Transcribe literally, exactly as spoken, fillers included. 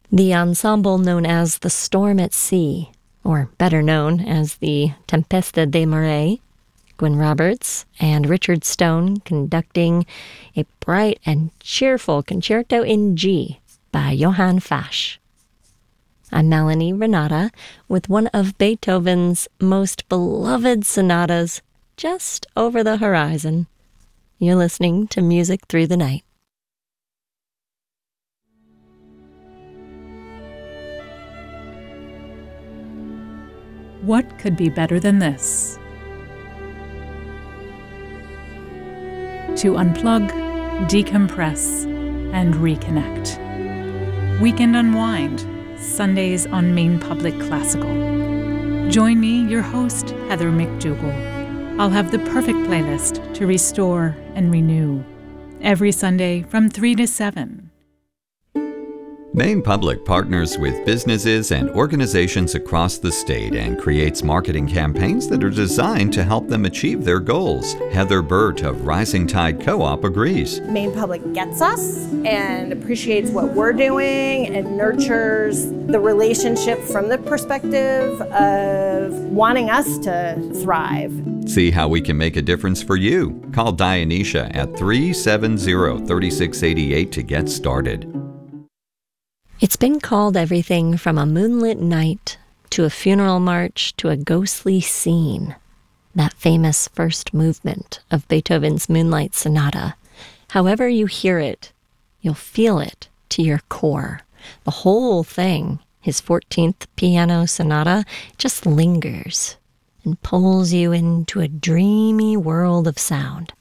The ensemble known as the Storm at Sea, or better known as the Tempesta de Mare, Gwen Roberts and Richard Stone conducting a bright and cheerful concerto in G by Johann Fasch. I'm Melanie Renata with one of Beethoven's most beloved sonatas just over the horizon. You're listening to Music Through the Night. What could be better than this? To unplug, decompress, and reconnect. Weekend Unwind, Sundays on Maine Public Classical. Join me, your host, Heather McDougall. I'll have the perfect playlist to restore and renew. Every Sunday from three to seven. Maine Public partners with businesses and organizations across the state and creates marketing campaigns that are designed to help them achieve their goals. Heather Burt of Rising Tide Co-op agrees. Maine Public gets us and appreciates what we're doing and nurtures the relationship from the perspective of wanting us to thrive. See how we can make a difference for you. Call Dionysia at three seven zero, three six eight eight to get started. It's been called everything from a moonlit night to a funeral march to a ghostly scene. That famous first movement of Beethoven's Moonlight Sonata. However you hear it, you'll feel it to your core. The whole thing, his fourteenth piano sonata, just lingers and pulls you into a dreamy world of sound.